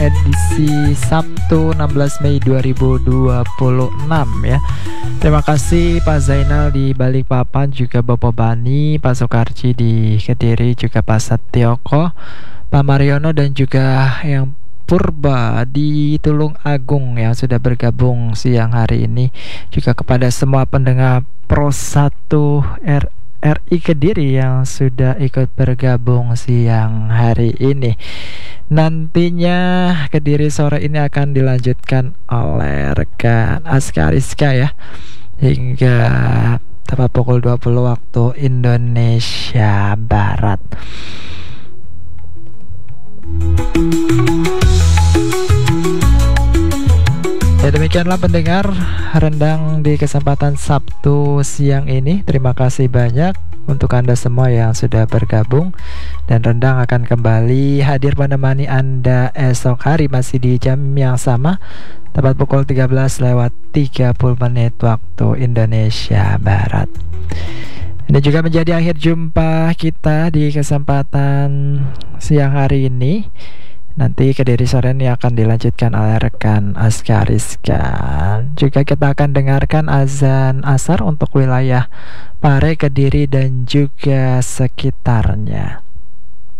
edisi Sabtu 16 Mei 2026 ya. Terima kasih Pak Zainal di Balikpapan, juga Bapak Bani, Pak Sokarji di Kediri, juga Pak Setioko, Pak Mariono, dan juga yang Purba di Tulung Agung yang sudah bergabung siang hari ini. Juga kepada semua pendengar Pro 1 RI Kediri yang sudah ikut bergabung siang hari ini. Nantinya Kediri sore ini akan dilanjutkan oleh rekan Askariska ya, hingga tepat pukul 20 waktu Indonesia Barat. Ya, demikianlah pendengar rendang di kesempatan Sabtu siang ini. Terima kasih banyak untuk Anda semua yang sudah bergabung, dan rendang akan kembali hadir menemani Anda esok hari masih di jam yang sama, tepat pukul 13:30 waktu Indonesia Barat. Ini juga menjadi akhir jumpa kita di kesempatan siang hari ini. Nanti Kediri sore ini akan dilanjutkan oleh rekan Askariska. Juga kita akan dengarkan azan asar untuk wilayah Pare, Kediri, dan juga sekitarnya.